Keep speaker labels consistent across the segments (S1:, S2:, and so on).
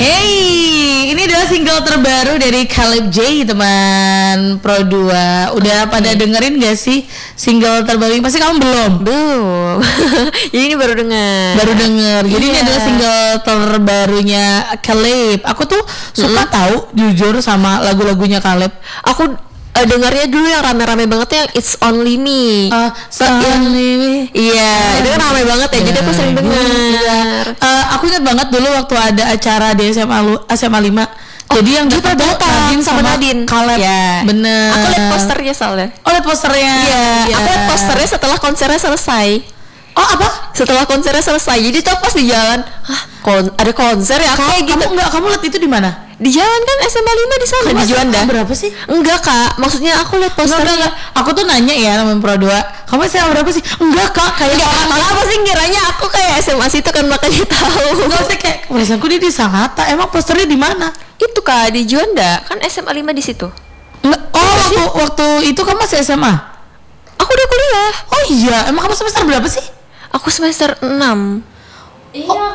S1: Hey, ini adalah single terbaru dari Caleb J, teman Pro 2. Udah pada dengerin gak sih single terbaru ini? Pasti kamu belum?
S2: Belum. Jadi ini baru denger.
S1: Jadi ini adalah single terbarunya Caleb. Aku tuh suka tahu jujur sama lagu-lagunya Caleb.
S2: Aku dengarnya dulu yang rame-rame banget yang It's Only Me.
S1: Only Me.
S2: Iya, itu kan rame banget ya. Jadi aku sering dengar.
S1: Aku ingat banget dulu waktu ada acara di SMA 5. Jadi yang
S2: kita datang sama Nadine.
S1: Caleb.
S2: Ya.
S1: Bener.
S2: Aku liat posternya soalnya.
S1: Liat posternya.
S2: Iya. Aku liat posternya setelah konsernya selesai.
S1: Oh, apa?
S2: Setelah konsernya selesai. Jadi tuh pas di jalan, ada konser ya kayak gitu.
S1: Kamu liat itu di mana?
S2: Di jalan kan SMA 5 di sana di Juanda.
S1: Berapa sih?
S2: Enggak, Kak. Maksudnya aku liat posternya.
S1: Enggak. Aku tuh nanya ya teman Pro 2. Kamu SMA berapa sih? Enggak, Kak. Kayak
S2: malah apa sih ngiranya aku kayak SMA situ kan makanya tahu.
S1: Enggak usah kayak perasaanku dia di Sangatta. Emang posternya di mana?
S2: Itu, Kak, di Juanda. Kan SMA 5 di situ.
S1: Waktu itu kamu masih SMA?
S2: Aku udah kuliah.
S1: Oh iya, emang kamu semester berapa sih?
S2: Aku semester 6.
S1: Iya.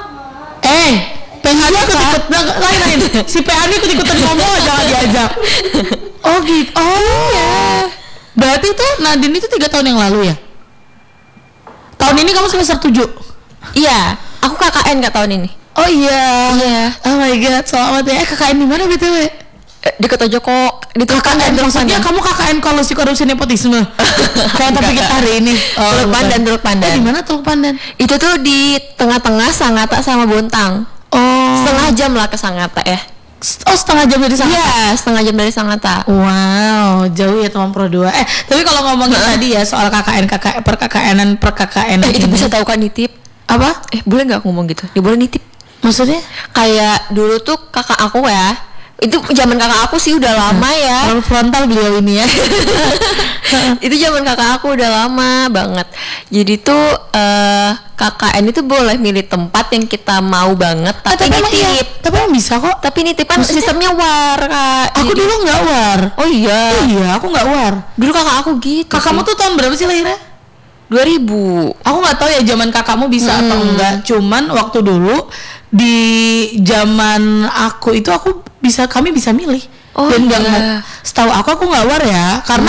S1: PH-nya ikut lain. Si PH-nya ikut-ikutan ngomong, jangan diajak. Oh gitu. Oh iya. Berarti tuh Nadine itu 3 tahun yang lalu ya? Tahun ini kamu semester 7?
S2: Iya, aku KKN Kak tahun ini.
S1: Oh iya.
S2: Iya.
S1: Oh my god, selamat ya. KKN di mana BTW?
S2: Di Kota Joko, di
S1: KKN maksudnya kamu KKN korupsi nepotisme. Kayak topik kita hari ini.
S2: Teluk Pandan.
S1: Di mana Teluk Pandan?
S2: Itu tuh di tengah-tengah Sangatta sama Bontang. Setengah jam lah ke Sangatta ya.
S1: Setengah jam dari Sangatta?
S2: Iya, setengah jam dari Sangatta.
S1: Wow, jauh ya teman Pro 2. Tapi kalau ngomongin tadi ya soal KKN
S2: itu bisa tahu kan nitip?
S1: Apa?
S2: Boleh nggak ngomong gitu? Boleh nitip?
S1: Maksudnya?
S2: Kayak dulu tuh kakak aku ya. Itu zaman kakak aku sih udah lama ya.
S1: Terlalu frontal beliau ini ya.
S2: Itu zaman kakak aku udah lama banget. Jadi tuh KKN itu boleh milih tempat yang kita mau banget, tapi nitip.
S1: Iya. Tapi emang bisa kok.
S2: Tapi nitip kan sistemnya war, Kak.
S1: Aku dulu nggak war.
S2: Oh iya.
S1: Iya, aku nggak war.
S2: Dulu kakak aku gitu.
S1: Kakakmu tuh tahun berapa sih lahirnya?
S2: 2000.
S1: Aku nggak tahu ya zaman kakakmu bisa atau enggak. Cuman waktu dulu di zaman aku itu kami bisa milih. Dan nggak, setahu aku nggak war ya, karena